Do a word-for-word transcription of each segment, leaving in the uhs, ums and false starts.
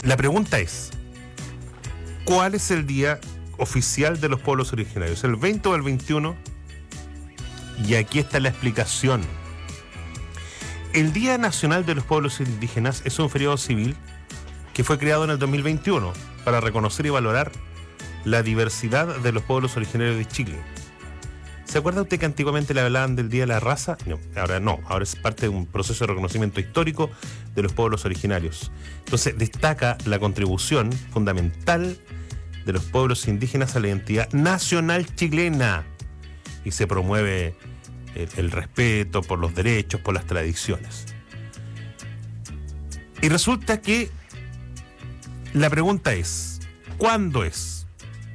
La pregunta es, ¿cuál es el día oficial de los pueblos originarios? ¿El veinte o el veintiuno? Y aquí está la explicación. El Día Nacional de los Pueblos Indígenas es un feriado civil que fue creado en el dos mil veintiuno para reconocer y valorar la diversidad de los pueblos originarios de Chile. ¿Se acuerda usted que antiguamente le hablaban del Día de la Raza? No, ahora no, ahora es parte de un proceso de reconocimiento histórico de los pueblos originarios. Entonces destaca la contribución fundamental de los pueblos indígenas a la identidad nacional chilena y se promueve el, el respeto por los derechos, por las tradiciones. Y resulta que la pregunta es, ¿cuándo es?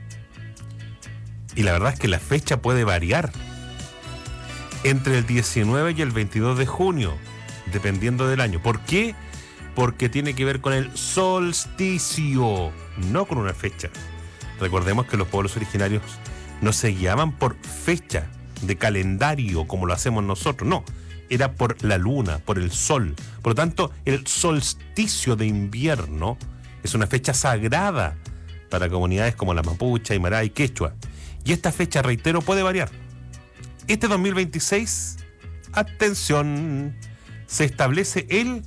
Y la verdad es que la fecha puede variar entre el diecinueve y el veintidós de junio, dependiendo del año. ¿Por qué? Porque tiene que ver con el solsticio, no con una fecha. Recordemos que los pueblos originarios no se guiaban por fecha de calendario como lo hacemos nosotros, no, era por la luna, por el sol. Por lo tanto, el solsticio de invierno es una fecha sagrada para comunidades como la mapuche, aymara y quechua. Y esta fecha, reitero, puede variar. Este dos mil veintiséis, atención, se establece el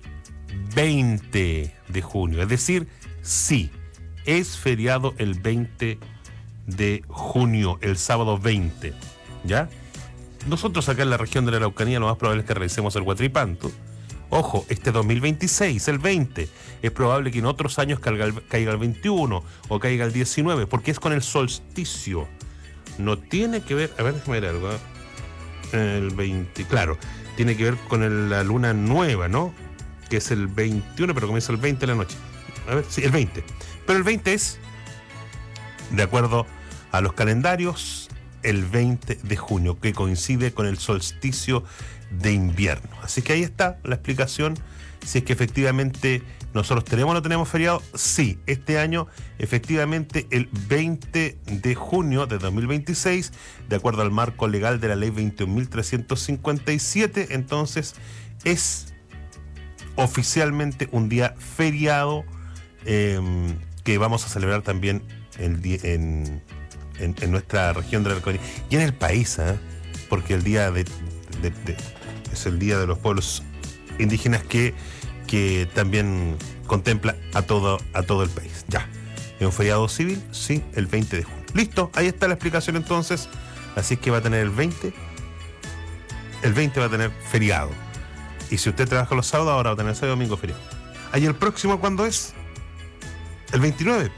veinte de junio, es decir, sí, es feriado el veinte de junio, el sábado veinte, ¿ya? Nosotros acá en la región de la Araucanía lo más probable es que realicemos el Huatripanto. Ojo, este dos mil veintiséis, el veinte, es probable que en otros años caiga el, caiga el veintiuno o caiga el diecinueve, porque es con el solsticio. No tiene que ver, a ver, déjame ver algo. El veinte, claro, tiene que ver con el, la luna nueva, ¿no? Que es el veintiuno, pero comienza el veinte de la noche. A ver, sí, el veinte. Pero el veinte es, de acuerdo a los calendarios, el veinte de junio, que coincide con el solsticio de invierno. Así que ahí está la explicación. Si es que efectivamente nosotros tenemos o no tenemos feriado, sí, este año efectivamente el veinte de junio de dos mil veintiséis, de acuerdo al marco legal de la ley veintiún mil trescientos cincuenta y siete, entonces es oficialmente un día feriado eh, que vamos a celebrar también el día, en, en, en nuestra región de la Araucanía y en el país, ¿eh? Porque el día de, de, de es el día de los pueblos indígenas que, que también contempla a todo, a todo el país. Ya, es un feriado civil, sí, el veinte de junio. Listo, ahí está la explicación entonces. Así es que va a tener el veinte, el veinte va a tener feriado. Y si usted trabaja los sábados, ahora va a tener sábado y domingo feriado. ¿Ahí el próximo cuándo es? El veintinueve.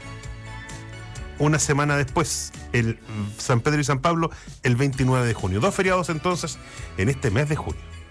Una semana después, el San Pedro y San Pablo, el veintinueve de junio. Dos feriados entonces en este mes de junio.